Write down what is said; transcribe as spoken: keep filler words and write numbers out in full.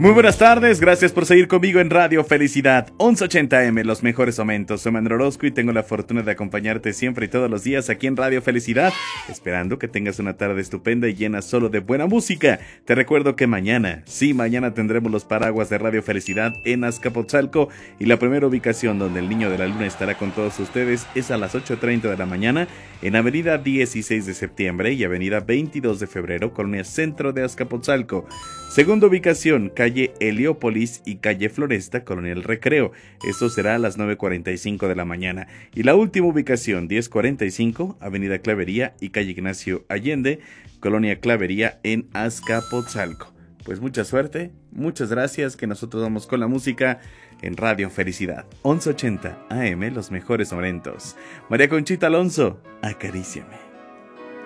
Muy buenas tardes, gracias por seguir conmigo en Radio Felicidad once ochenta eme, los mejores momentos. Soy Manuel Orozco y tengo la fortuna de acompañarte siempre y todos los días aquí en Radio Felicidad, esperando que tengas una tarde estupenda y llena solo de buena música. Te recuerdo que mañana, sí, mañana tendremos los paraguas de Radio Felicidad en Azcapotzalco, y la primera ubicación donde el Niño de la Luna estará con todos ustedes es a las ocho treinta de la mañana en Avenida dieciséis de septiembre y Avenida veintidós de febrero, Colonia Centro de Azcapotzalco. Segunda ubicación, calle Heliópolis y calle Floresta, Colonia El Recreo. Esto será a las nueve cuarenta y cinco de la mañana. Y la última ubicación, diez cuarenta y cinco, Avenida Clavería y calle Ignacio Allende, Colonia Clavería en Azcapotzalco. Pues mucha suerte, muchas gracias, que nosotros vamos con la música en Radio Felicidad once ochenta eme, los mejores momentos. María Conchita Alonso, acaríciame.